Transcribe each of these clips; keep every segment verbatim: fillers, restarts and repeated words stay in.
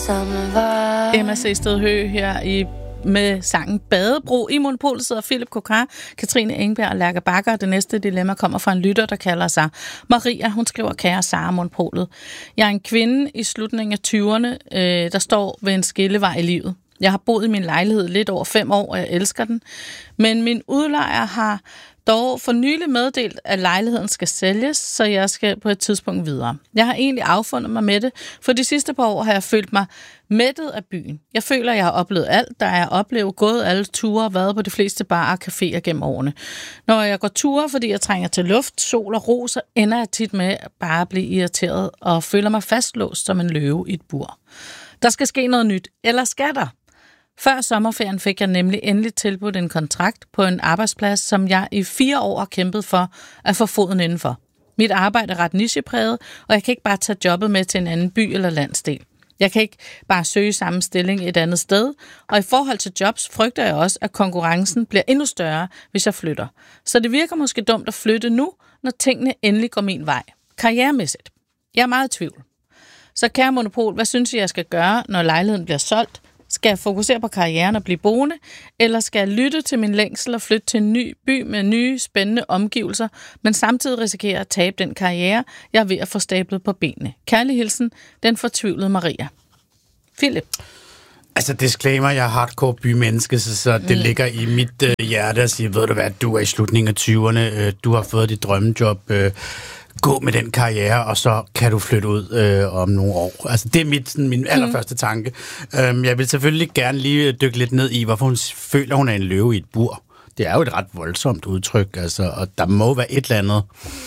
Emma C. Stedhø her i med sangen Badebro. I Monopolet sidder Philip Kokar, Katrine Engberg og Lærke Bakker. Det næste dilemma kommer fra en lytter, der kalder sig Maria. Hun skriver: Kære Sara Monopolet. Jeg er en kvinde i slutningen af tyverne, øh, der står ved en skillevej i livet. Jeg har boet i min lejlighed lidt over fem år, og jeg elsker den. Men min udlejer har dog for nylig meddelt, at lejligheden skal sælges, så jeg skal på et tidspunkt videre. Jeg har egentlig affundet mig med det, for de sidste par år har jeg følt mig mættet af byen. Jeg føler, at jeg har oplevet alt, der er oplevet, gået alle ture og været på de fleste barer og caféer gennem årene. Når jeg går ture, fordi jeg trænger til luft, sol og ro, så ender jeg tit med at bare blive irriteret og føler mig fastlåst som en løve i et bur. Der skal ske noget nyt, eller skal der? Før sommerferien fik jeg nemlig endelig tilbudt en kontrakt på en arbejdsplads, som jeg i fire år har kæmpet for at få foden indenfor. Mit arbejde er ret nichepræget, og jeg kan ikke bare tage jobbet med til en anden by eller landsdel. Jeg kan ikke bare søge samme stilling et andet sted, og i forhold til jobs frygter jeg også, at konkurrencen bliver endnu større, hvis jeg flytter. Så det virker måske dumt at flytte nu, når tingene endelig går min vej. Karrieremæssigt. Jeg er meget i tvivl. Så kære Monopol, hvad synes I, jeg skal gøre, når lejligheden bliver solgt? Skal jeg fokusere på karrieren og blive boende, eller skal jeg lytte til min længsel og flytte til en ny by med nye, spændende omgivelser, men samtidig risikere at tabe den karriere, jeg er ved at få stablet på benene? Kærlig hilsen, den fortvivlede Maria. Philip? Altså, disclaimer, jeg er hardcore bymenneske, så, så det mm. ligger i mit øh, hjerte at sige, ved du hvad, du er i slutningen af tyverne, øh, du har fået dit drømmejob, øh, gå med den karriere, og så kan du flytte ud øh, om nogle år. Altså, det er mit, sådan, min allerførste mm. tanke. Um, jeg vil selvfølgelig gerne lige dykke lidt ned i, hvorfor hun føler, hun er en løve i et bur. Det er jo et ret voldsomt udtryk, altså, og der må være et eller andet,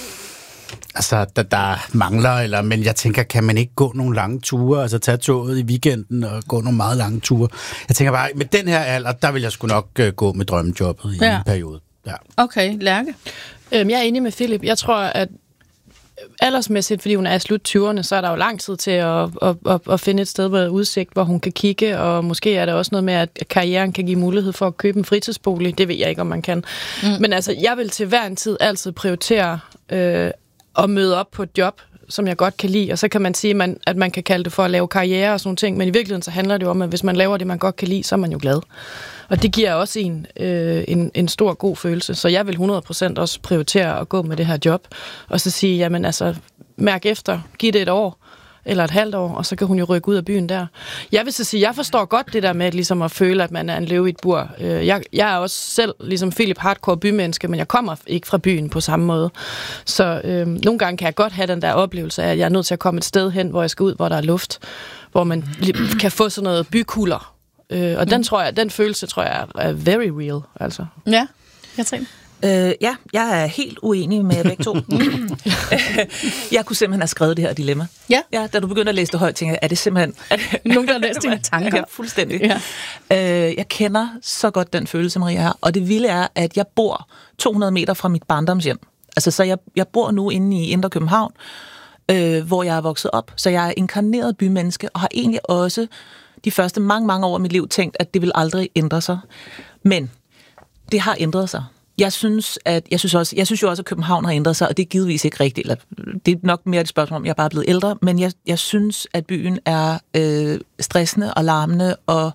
altså, der, der mangler, eller, men jeg tænker, kan man ikke gå nogle lange ture, altså tage toget i weekenden og gå nogle meget lange ture? Jeg tænker bare, med den her alder, der vil jeg sgu nok uh, gå med drømmejobbet i ja. en periode. Ja. Okay, Lærke? Øhm, jeg er enig med Philip. Jeg tror, at aldersmæssigt, fordi hun er i slut tyverne, så er der jo lang tid til at, at, at, at finde et sted med udsigt, hvor hun kan kigge, og måske er der også noget med, at karrieren kan give mulighed for at købe en fritidsbolig. Det ved jeg ikke, om man kan. Mm. Men altså, jeg vil til hver en tid altid prioritere øh, at møde op på et job, som jeg godt kan lide, og så kan man sige, at man, at man kan kalde det for at lave karriere og sådan nogle ting, men i virkeligheden så handler det jo om, at hvis man laver det, man godt kan lide, så er man jo glad. Og det giver også en, øh, en, en stor god følelse, så jeg vil hundrede procent også prioritere at gå med det her job, og så sige, jamen altså, mærk efter, giv det et år, eller et halvt år, og så kan hun jo rykke ud af byen der. Jeg vil så sige, jeg forstår godt det der med ligesom at føle, at man er en løve i et bur. Jeg, jeg er også selv, ligesom Philip, hardcore bymenneske, men jeg kommer ikke fra byen på samme måde. Så øh, nogle gange kan jeg godt have den der oplevelse af, at jeg er nødt til at komme et sted hen, hvor jeg skal ud, hvor der er luft, hvor man kan få sådan noget bykulder. Øh, og den, tror jeg, den følelse, tror jeg, er very real. Altså. Ja, Katrine? Øh, ja, jeg er helt uenig med begge to. Jeg kunne simpelthen have skrevet det her dilemma. Ja. Ja, da du begyndte at læse det højt, tænkte jeg, er det simpelthen... Er det, nogen, der har læst dine tanker? Ja, fuldstændig. Ja. Øh, jeg kender så godt den følelse, Maria har, og det vilde er, at jeg bor to hundrede meter fra mit barndomshjem. Altså, så jeg, jeg bor nu inde i Indre København, øh, hvor jeg er vokset op. Så jeg er inkarneret bymenneske, og har egentlig også de første mange, mange år af mit liv tænkt, at det vil aldrig ændre sig. Men det har ændret sig. Jeg synes, at, jeg, synes også, jeg synes jo også, at København har ændret sig, og det er givetvis ikke rigtigt. Eller, det er nok mere et spørgsmål, om jeg er bare blevet ældre, men jeg, jeg synes, at byen er øh, stressende og larmende og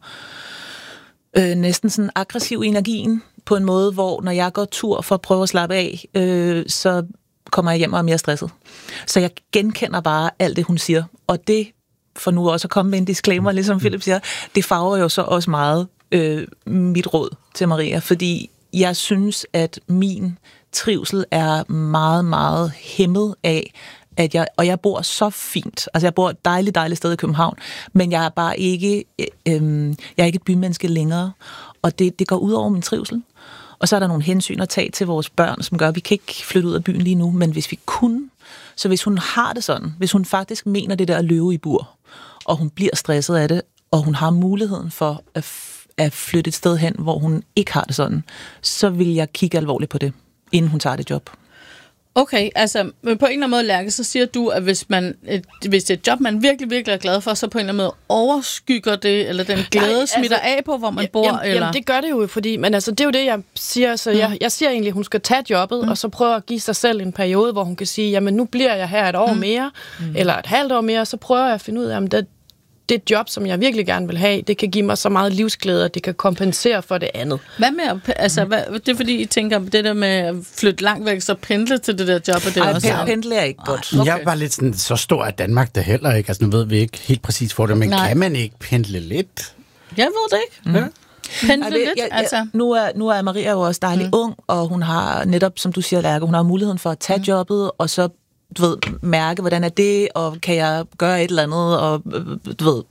øh, næsten sådan aggressiv i energien på en måde, hvor når jeg går tur for at prøve at slappe af, øh, så kommer jeg hjem og er mere stresset. Så jeg genkender bare alt det, hun siger, og det, for nu også at komme med en disclaimer, ligesom Philip siger, det farver jo så også meget øh, mit råd til Maria, fordi jeg synes, at min trivsel er meget, meget hæmmet af, at jeg, og jeg bor så fint. Altså, jeg bor et dejligt, dejligt sted i København, men jeg er bare ikke, øh, jeg er ikke et bymenneske længere, og det, det går ud over min trivsel. Og så er der nogle hensyn at tage til vores børn, som gør, at vi kan ikke flytte ud af byen lige nu, men hvis vi kunne, så hvis hun har det sådan, hvis hun faktisk mener det der at løbe i bur, og hun bliver stresset af det, og hun har muligheden for at at flytte et sted hen, hvor hun ikke har det sådan, så vil jeg kigge alvorligt på det, inden hun tager det job. Okay, altså på en eller anden måde, Lærke, så siger du, at hvis, man, et, hvis det er et job, man virkelig, virkelig er glad for, så på en eller anden måde overskygger det, eller den glæde Nej, smitter altså, af på, hvor man bor? Jamen, eller? jamen, det gør det jo, fordi, men altså, det er jo det, jeg siger, så mm. jeg, jeg siger egentlig, at hun skal tage jobbet, mm. og så prøve at give sig selv en periode, hvor hun kan sige, jamen nu bliver jeg her et år mm. mere, mm. eller et halvt år mere, så prøver jeg at finde ud af, om det det job, som jeg virkelig gerne vil have, det kan give mig så meget livsglæde, at det kan kompensere for det andet. Hvad med at, altså, hvad, det er fordi, I tænker, det der med at flytte langt væk, så pendle til det der job, og det Ej, også Ej, pendle er ikke godt. Okay. Jeg var lidt sådan, så stor er Danmark det heller ikke. Altså, nu ved vi ikke helt præcis, hvor det er, men Nej. Kan man ikke pendle lidt? Jeg ved det ikke. Mm. Pendle Ej, lidt, jeg, jeg, altså. Nu er, nu er Maria jo også dejlig mm. ung, og hun har netop, som du siger, Lærke, hun har muligheden for at tage mm. jobbet, og så du ved, mærke, hvordan er det, og kan jeg gøre et eller andet, og du ved...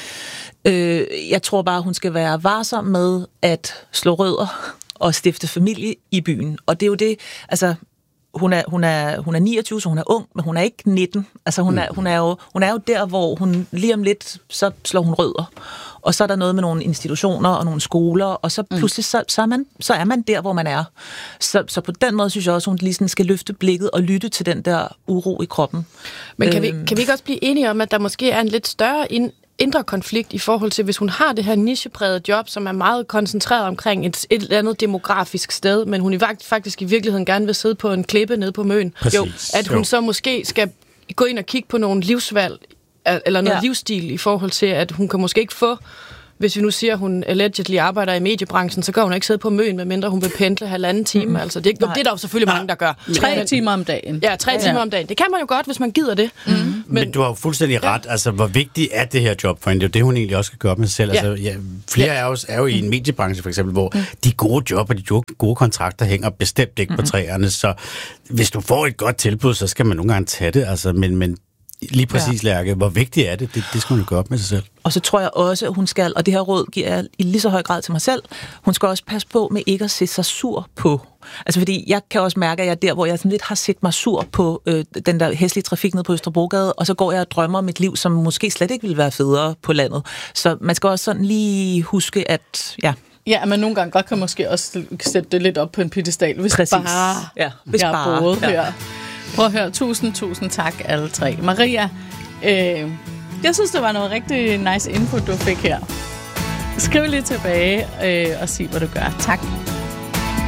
Øh, jeg tror bare, hun skal være varsom med at slå rødder og stifte familie i byen. Og det er jo det, altså... Hun er, hun, er, hun er niogtyve, så hun er ung, men hun er ikke nitten. Altså hun er, hun er, jo, hun er jo der, hvor hun lige om lidt, så slår hun rødder. Og så er der noget med nogle institutioner og nogle skoler, og så pludselig, så, så, er, man, så er man der, hvor man er. Så, så på den måde synes jeg også, hun lige sådan skal løfte blikket og lytte til den der uro i kroppen. Men kan, øhm. vi, kan vi ikke også blive enige om, at der måske er en lidt større ind, indre konflikt i forhold til, hvis hun har det her nichepræget job, som er meget koncentreret omkring et, et eller andet demografisk sted, men hun i faktisk i virkeligheden gerne vil sidde på en klippe nede på Møn. Præcis. Jo, at hun jo. så måske skal gå ind og kigge på nogle livsvalg, eller noget ja. livsstil i forhold til, at hun kan måske ikke få, hvis vi nu siger, at hun allegedly arbejder i mediebranchen, så kan hun ikke sidde på Møn, medmindre hun vil pendle halvanden time. Mm-hmm. Altså, det, det er der jo selvfølgelig mange, der gør. Tre men, timer om dagen. Ja, tre ja. timer om dagen. Det kan man jo godt, hvis man gider det. Mm-hmm. Men, men du har jo fuldstændig ret. Altså, hvor vigtigt er det her job for hende? Det er jo det, hun egentlig også skal gøre med sig selv. Ja. Altså, ja, flere ja. af os er jo i en mediebranche, for eksempel, hvor mm. de gode job og de gode kontrakter hænger bestemt ikke mm-hmm. på træerne. Så hvis du får et godt tilbud, så skal man nogle gange tage det. Altså, men, men lige præcis, ja. Lærke, hvor vigtigt er det? det? Det skal hun jo gøre op med sig selv. Og så tror jeg også, at hun skal, og det her råd giver jeg i lige så høj grad til mig selv, hun skal også passe på med ikke at se sig sur på. Altså fordi jeg kan også mærke, at jeg er der, hvor jeg sådan lidt har set mig sur på øh, den der hæslige trafik nede på Østerbrogade, og så går jeg og drømmer om et liv, som måske slet ikke ville være federe på landet. Så man skal også sådan lige huske, at ja... Ja, men nogle gange godt kan måske også sætte det lidt op på en piedestal, hvis Præcis. bare ja, hvis jeg bare. boede Ja. her. Prøv at høre, tusind, tusind tak alle tre. Maria, øh, jeg synes, det var noget rigtig nice input, du fik her. Skriv lige tilbage øh, og sig, hvad du gør. Tak.